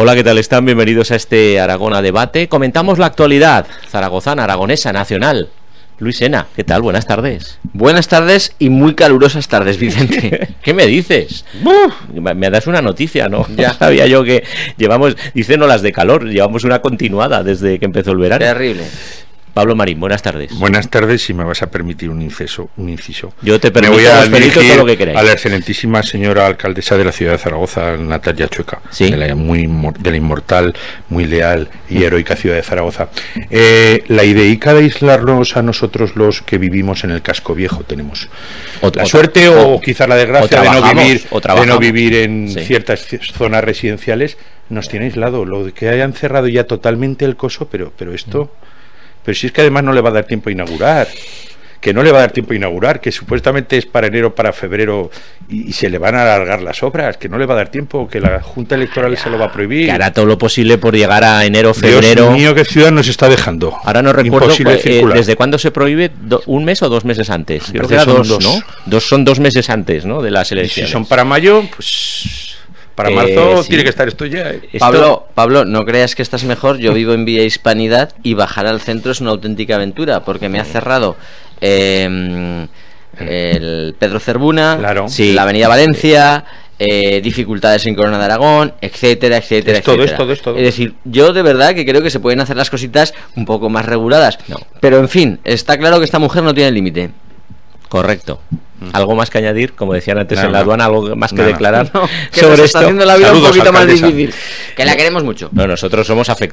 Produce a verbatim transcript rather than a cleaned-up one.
Hola, ¿qué tal están? Bienvenidos a este Aragón a Debate. Comentamos la actualidad zaragozana, aragonesa, nacional. Luis Sena, ¿qué tal? Buenas tardes. Buenas tardes y muy calurosas tardes, Vicente. ¿Qué me dices? Uh, me das una noticia, ¿no? Ya sabía yo que llevamos, dicen olas de calor, llevamos una continuada desde que empezó el verano. Terrible. Pablo Marín, buenas tardes. Buenas tardes, si me vas a permitir un inciso. Un inciso. Yo te permito, me voy a dirigir todo lo que queráis. A la excelentísima señora alcaldesa de la ciudad de Zaragoza, Natalia Chueca, ¿Sí? de, la muy, de la inmortal, muy leal y heroica ciudad de Zaragoza. Eh, la ideica de aislarnos a nosotros los que vivimos en el casco viejo tenemos o, la o, suerte o, o quizás la desgracia de no vivir, de no vivir en sí. ciertas zonas residenciales, nos tiene aislado. Lo de que hayan cerrado ya totalmente el coso, pero, pero esto... Pero si es que además no le va a dar tiempo a inaugurar, que no le va a dar tiempo a inaugurar, que supuestamente es para enero, para febrero, y, y se le van a alargar las obras, que no le va a dar tiempo, que la Junta Electoral se lo va a prohibir. Que hará todo lo posible por llegar a enero, febrero. Dios mío, qué ciudad nos está dejando. Ahora no recuerdo eh, desde cuándo se prohíbe, do, un mes o dos meses antes. Creo que era dos, dos, ¿no? Dos, son dos meses antes, ¿no? De las elecciones. Y si son para mayo, pues... Para marzo eh, sí. tiene que estar esto ya. ¿eh? Pablo, Pablo, no creas que estás mejor. Yo vivo en Villa Hispanidad y bajar al centro es una auténtica aventura porque me ha cerrado eh, el Pedro Cerbuna, claro. sí. la Avenida Valencia, eh, dificultades en Corona de Aragón, etcétera, etcétera, es todo, etcétera. Es todo, es todo. Es decir, yo de verdad que creo que se pueden hacer las cositas un poco más reguladas. No. Pero en fin, está claro que esta mujer no tiene límite. Correcto. ¿Algo más que añadir? Como decían antes no, en la aduana, algo más que no, declarar no, que sobre nos esto. Está haciendo la vida Saludos, un poquito alcaldesa. más difícil. Que la queremos mucho. No, nosotros somos afectados.